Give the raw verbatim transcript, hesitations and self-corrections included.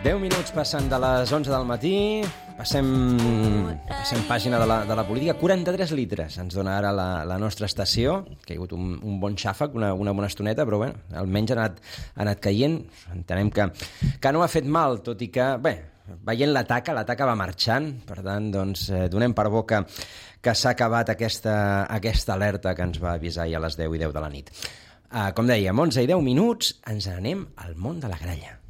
deu minuts passen de les onze del matí, passem, passem pàgina de la, de la política. quaranta-tres litres ens dona ara la, la nostra estació. Ha caigut un, un bon xàfec, una, una bona estoneta, però bé, almenys ha anat, ha anat caient. Entenem que, que no ha fet mal, tot i que, bé, veient l'ataca, l'ataca va marxant, per tant, doncs, eh, donem per bo que, que s'ha acabat aquesta, aquesta alerta que ens va avisar ja a les deu i deu de la nit. Uh, com dèiem, onze i deu minuts, ens anem al món de la gralla.